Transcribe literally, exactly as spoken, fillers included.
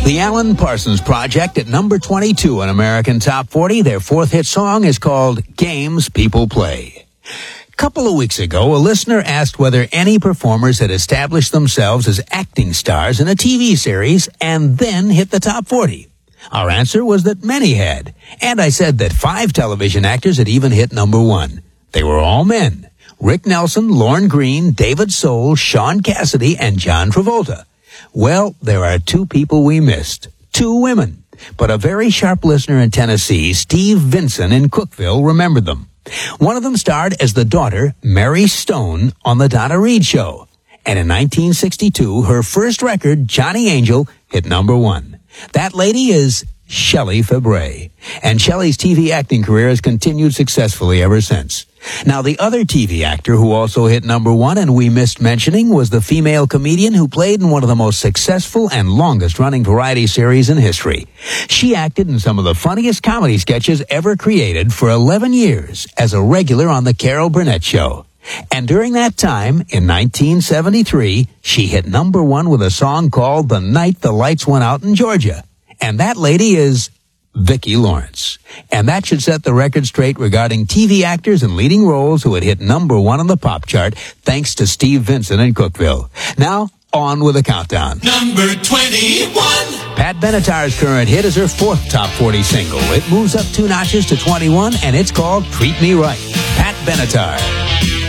The Alan Parsons Project at number twenty-two on American Top forty. Their fourth hit song is called Games People Play. A couple of weeks ago, a listener asked whether any performers had established themselves as acting stars in a T V series and then hit the top forty. Our answer was that many had, and I said that five television actors had even hit number one. They were all men: Rick Nelson, Lorne Greene, David Soul, Sean Cassidy, and John Travolta. Well, there are two people we missed. Two women. But a very sharp listener in Tennessee, Steve Vinson in Cookeville, remembered them. One of them starred as the daughter, Mary Stone, on The Donna Reed Show. And in nineteen sixty-two, her first record, Johnny Angel, hit number one. That lady is Shelley Fabares. And Shelley's T V acting career has continued successfully ever since. Now, the other T V actor who also hit number one and we missed mentioning was the female comedian who played in one of the most successful and longest-running variety series in history. She acted in some of the funniest comedy sketches ever created for eleven years as a regular on The Carol Burnett Show. And during that time, in nineteen seventy-three, she hit number one with a song called The Night the Lights Went Out in Georgia. And that lady is Vicki Lawrence. And that should set the record straight regarding T V actors and leading roles who had hit number one on the pop chart, thanks to Steve Vinson in Cookeville. Now, on with the countdown. Number twenty-one. Pat Benatar's current hit is her fourth top forty single. It moves up two notches to twenty-one, and it's called Treat Me Right. Pat Benatar.